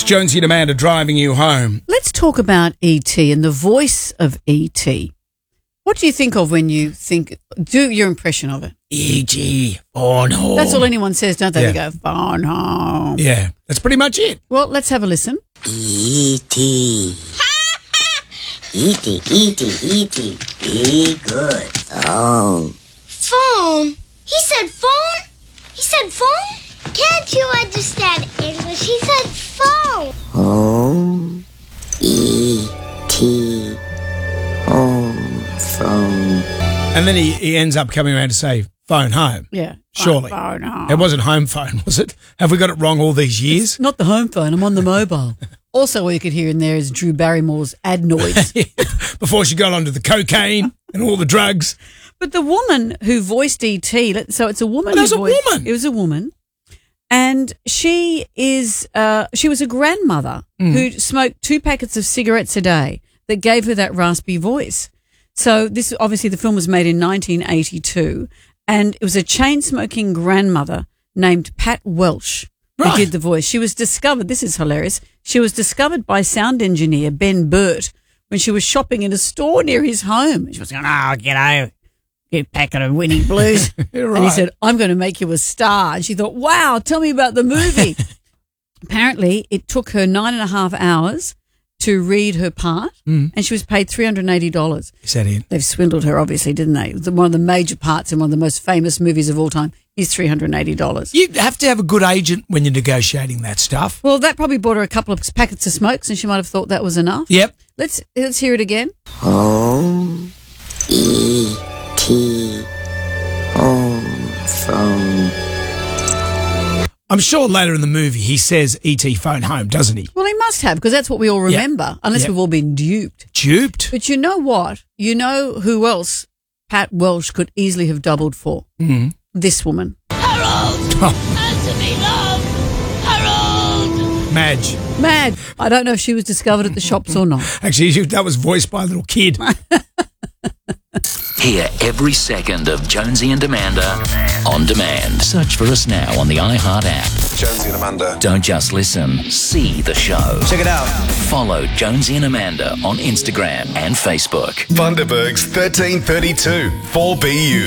Jonesy and Amanda driving you home. Let's talk about E.T. and the voice of E.T. What do you think of when you think, do your impression of it? E.T. phone home. That's all anyone says, don't they? Yeah. They go, phone home. Yeah, that's pretty much it. Well, let's have a listen. E.T. E.T. E.T. Be good. Phone. Phone? He said phone? He said phone? Can't you understand English? He said phone. Home. E.T. Home. Phone. And then he ends up coming around to say, phone home. Yeah. Surely. Phone home. It wasn't home phone, was it? Have we got it wrong all these years? Not the home phone, I'm on the mobile. Also, what you could hear in there is Drew Barrymore's adenoids. Before she got onto the cocaine and all the drugs. But the woman who voiced E.T., so it's a woman. Oh, it was a woman. It was a woman. And she was a grandmother who smoked 2 packets of cigarettes a day that gave her that raspy voice. So this, obviously, the film was made in 1982, and it was a chain-smoking grandmother named Pat Welsh who did the voice. She was discovered, this is hilarious, she was discovered by sound engineer Ben Burt when she was shopping in a store near his home. She was going, g'day, get a packet of Winnie Blues. And he said, I'm going to make you a star. And she thought, wow, tell me about the movie. Apparently, it took her 9.5 hours to read her part, and she was paid $380. Is that it? They've swindled her, obviously, didn't they? One of the major parts in one of the most famous movies of all time is $380. You have to have a good agent when you're negotiating that stuff. Well, that probably bought her a couple of packets of smokes, and she might have thought that was enough. Yep. Let's hear it again. Home. E.T. Home. Phone. I'm sure later in the movie he says E.T. phone home, doesn't he? Well, he must have, because that's what we all remember, unless Yep. we've all been duped. Duped? But you know what? You know who else Pat Welsh could easily have doubled for? Mm-hmm. This woman. Answer me, love. Harold. Madge. Mad. I don't know if she was discovered at the shops or not. Actually, that was voiced by a little kid. Hear every second of Jonesy and Amanda on demand. Search for us now on the iHeart app. Jonesy and Amanda. Don't just listen, see the show. Check it out. Follow Jonesy and Amanda on Instagram and Facebook. Bundaberg's 1332 4BU.